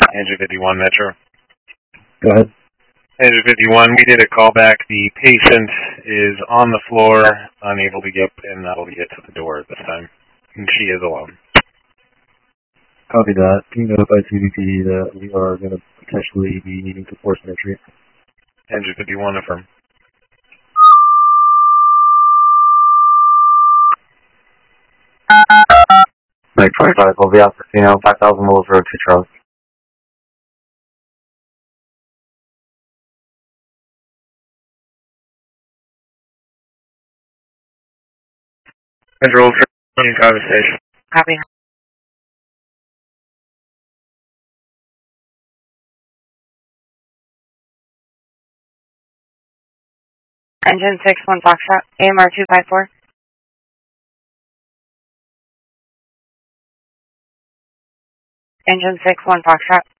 Andrew 51 Metro. Go ahead. Andrew 51, we did a callback. The patient is on the floor, unable to get up and not able to get to the door at this time. And she is alone. Copy that. Can you notify CBP that we are going to potentially be needing to force entry? Andrew 51, affirm. Mike 25, will be out Casino, 5000 Willows Road, 2 Charlie. Control in conversation. Copy. Engine 61 Foxtrot, AMR 254. Engine 61 Foxtrot.